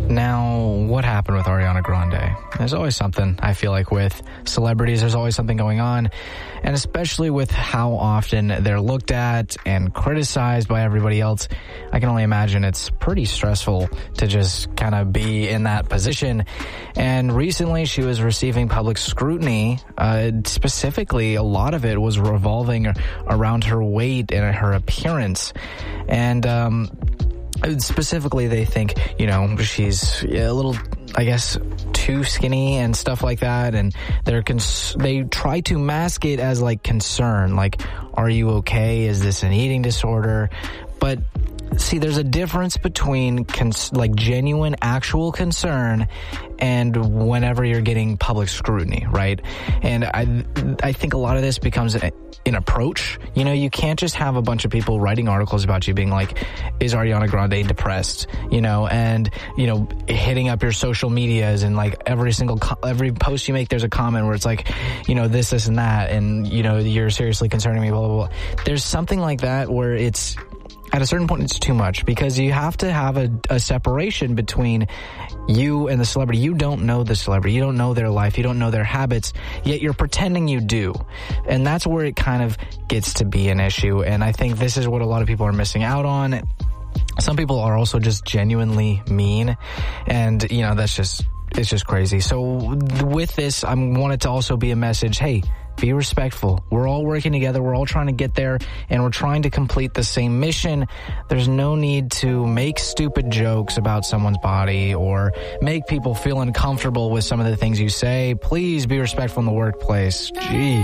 Now, what happened with Ariana Grande? There's always something, I feel like, with celebrities. There's always something going on, and especially with how often they're looked at and criticized by everybody else. I can only imagine it's pretty stressful to just kind of be in that position. And recently, she was receiving public scrutiny. Specifically, a lot of it was revolving around her weight and her appearance. And specifically, they think, she's a little, I guess, too skinny and stuff like that. And they try to mask it as like concern, like, are you okay? Is this an eating disorder? But see, there's a difference between genuine, actual concern and whenever you're getting public scrutiny, right? And I think a lot of this becomes an approach. You can't just have a bunch of people writing articles about you being like, is Ariana Grande depressed? And hitting up your social medias, and like every post you make, there's a comment where it's like, this and that, and you're seriously concerning me, blah, blah, blah. There's something like that where it's, at a certain point, it's too much, because you have to have a separation between you and the celebrity. You don't know the celebrity. You don't know their life. You don't know their habits, yet you're pretending you do. And that's where it kind of gets to be an issue. And I think this is what a lot of people are missing out on. Some people are also just genuinely mean. And, it's just crazy. So with this, I wanted to also be a message. Hey, be respectful. We're all working together. We're all trying to get there, and we're trying to complete the same mission. There's no need to make stupid jokes about someone's body or make people feel uncomfortable with some of the things you say. Please be respectful in the workplace. Jeez.